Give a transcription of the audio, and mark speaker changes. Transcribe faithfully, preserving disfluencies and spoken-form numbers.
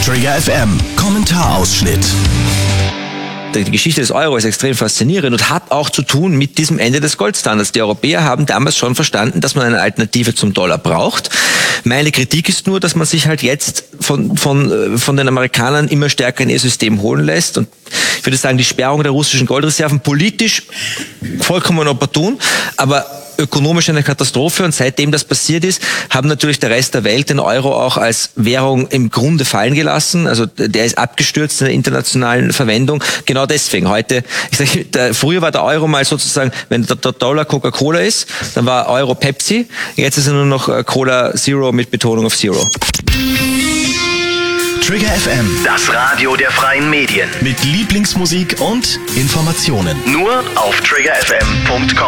Speaker 1: Trigger F M Kommentarausschnitt.
Speaker 2: Die Geschichte des Euro ist extrem faszinierend und hat auch zu tun mit diesem Ende des Goldstandards. Die Europäer haben damals schon verstanden, dass man eine Alternative zum Dollar braucht. Meine Kritik ist nur, dass man sich halt jetzt von, von, von den Amerikanern immer stärker in ihr System holen lässt. Und ich würde sagen, die Sperrung der russischen Goldreserven politisch vollkommen opportun, aber ökonomisch eine Katastrophe, und seitdem das passiert ist, haben natürlich der Rest der Welt den Euro auch als Währung im Grunde fallen gelassen. Also der ist abgestürzt in der internationalen Verwendung. Genau deswegen heute, ich sage, der, früher war der Euro mal sozusagen, wenn der, der Dollar Coca-Cola ist, dann war Euro Pepsi, jetzt ist er nur noch Cola Zero mit Betonung auf Zero.
Speaker 1: Trigger F M,
Speaker 3: Das Radio der freien Medien.
Speaker 1: mit Lieblingsmusik und Informationen.
Speaker 3: Nur auf trigger f m punkt com.